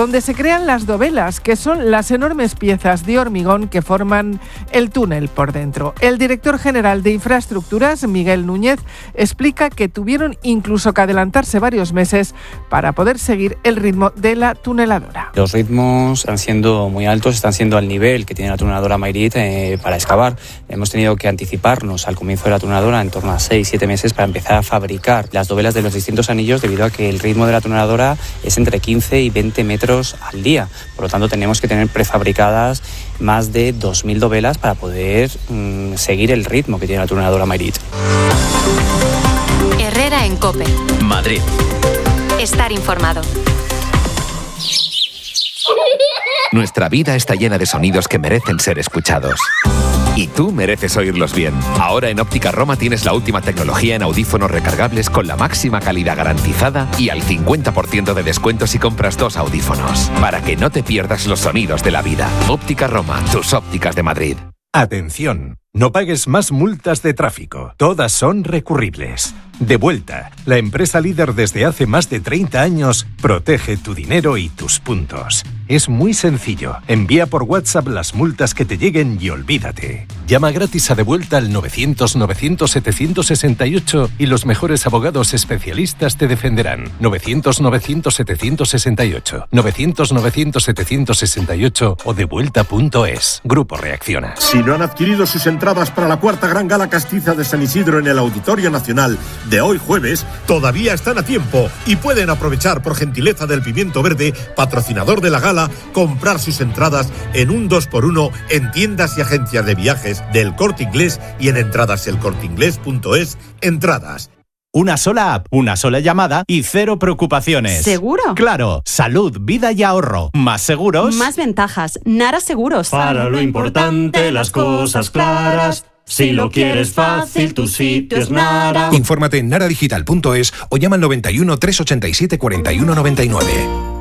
donde se crean las dovelas, que son las enormes piezas de hormigón que forman el túnel por dentro. El director general de Infraestructuras, Miguel Núñez, explica que tuvieron incluso que adelantarse varios meses para poder seguir el ritmo de la tuneladora. Los ritmos están siendo muy altos, están siendo al nivel que tiene la tuneladora Mayrit para excavar. Hemos tenido que anticiparnos al comienzo de la tuneladora en torno a 6-7 meses para empezar a fabricar las dovelas de los distintos anillos, debido a que el ritmo de la tuneladora es entre 15 y 20 metros al día. Por lo tanto, tenemos que tener prefabricadas más de 2.000 dovelas para poder seguir el ritmo que tiene la tuneladora Mayrit. Herrera en COPE. Madrid. Estar informado. Nuestra vida está llena de sonidos que merecen ser escuchados. Y tú mereces oírlos bien. Ahora en Óptica Roma tienes la última tecnología en audífonos recargables con la máxima calidad garantizada y al 50% de descuento si compras 2 audífonos. Para que no te pierdas los sonidos de la vida. Óptica Roma, tus ópticas de Madrid. Atención, no pagues más multas de tráfico. Todas son recurribles. Devuelta, la empresa líder desde hace más de 30 años, protege tu dinero y tus puntos. Es muy sencillo. Envía por WhatsApp las multas que te lleguen y olvídate. Llama gratis a Devuelta al 900-900-768 y los mejores abogados especialistas te defenderán. 900-900-768, 900-900-768 o devuelta.es. Grupo Reacciona. Si no han adquirido sus entradas para la 4ª Gran Gala Castiza de San Isidro en el Auditorio Nacional de hoy jueves, todavía están a tiempo y pueden aprovechar, por gentileza del Pimiento Verde, patrocinador de la gala, comprar sus entradas en un 2x1 en tiendas y agencias de viajes del Corte Inglés y en entradaselcorteinglés.es. Entradas. Una sola app, una sola llamada y 0 preocupaciones. ¿Seguro? Claro. Salud, vida y ahorro. ¿Más seguros? Más ventajas. Nara Seguros. Para lo importante, las cosas claras. Si lo quieres fácil, tu sitio es Nara. Infórmate en naradigital.es o llama al 91 387 41 99.